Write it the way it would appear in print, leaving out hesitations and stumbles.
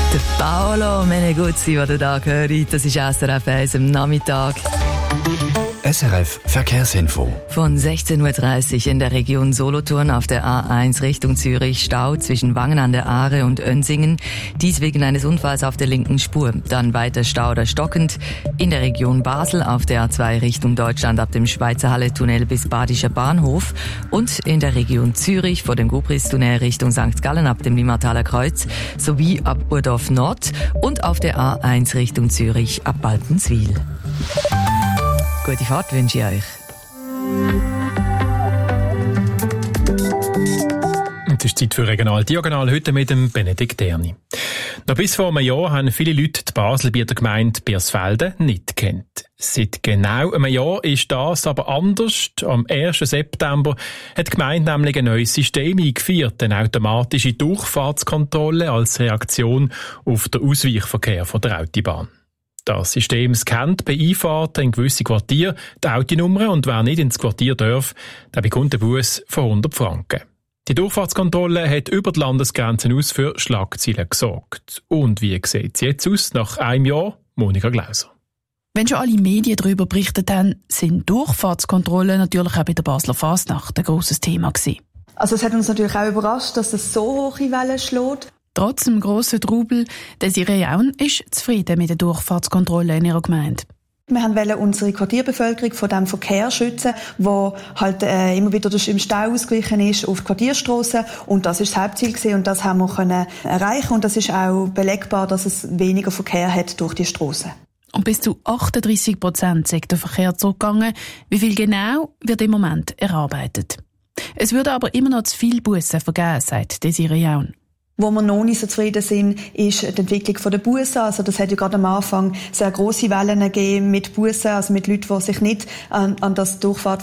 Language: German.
Der Paolo Meneguzzi, den ihr da hört, das ist SRF 1 am Nachmittag. SRF Verkehrsinfo. Von 16.30 Uhr in der Region Solothurn auf der A1 Richtung Zürich Stau zwischen Wangen an der Aare und Önsingen. Dies wegen eines Unfalls auf der linken Spur. Dann weiter Stau oder stockend in der Region Basel auf der A2 Richtung Deutschland ab dem Schweizer Halle-Tunnel bis Badischer Bahnhof. Und in der Region Zürich vor dem Gubristunnel Richtung St. Gallen ab dem Limmertaler Kreuz sowie ab Urdorf Nord und auf der A1 Richtung Zürich ab Balpenswil. Gute Fahrt wünsche ich euch. Es ist Zeit für Regional Diagonal, heute mit dem Benedikt Erni. Noch bis vor einem Jahr haben viele Leute die Baselbieter Gemeinde Birsfelden nicht kennt. Seit genau einem Jahr ist das aber anders. Am 1. September hat die Gemeinde nämlich ein neues System eingeführt, eine automatische Durchfahrtskontrolle als Reaktion auf den Ausweichverkehr von der Autobahn. Das System scannt bei Einfahrten in gewisse Quartiere die Autonummer und wer nicht ins Quartier darf, der bekommt einen Buss von 100 Franken. Die Durchfahrtskontrolle hat über die Landesgrenzen aus für Schlagzeilen gesorgt. Und wie sieht es jetzt aus nach einem Jahr? Monika Glauser. Wenn schon alle Medien darüber berichtet haben, sind Durchfahrtskontrollen natürlich auch bei der Basler Fasnacht ein grosses Thema gewesen. Also es hat uns natürlich auch überrascht, dass es so hohe Wellen schlägt. Trotz dem grossen Trubel, Desiree Jaun ist zufrieden mit der Durchfahrtskontrolle in ihrer Gemeinde. Wir wollten unsere Quartierbevölkerung von dem Verkehr schützen, der halt immer wieder im Stau ausgewichen ist auf die Quartierstrassen. Und das ist das Hauptziel gewesen, und das haben wir können erreichen. Und das ist auch belegbar, dass es weniger Verkehr hat durch die Strassen. Und bis zu 38% sei der Verkehr zurückgegangen. Wie viel genau, wird im Moment erarbeitet. Es würde aber immer noch zu viele Bussen vergeben, sagt Desiree Jaun. Wo wir noch nicht so zufrieden sind, ist die Entwicklung der Bussen. Also das hat ja gerade am Anfang sehr grosse Wellen gegeben mit Bussen, also mit Leuten, die sich nicht an das Durchfahren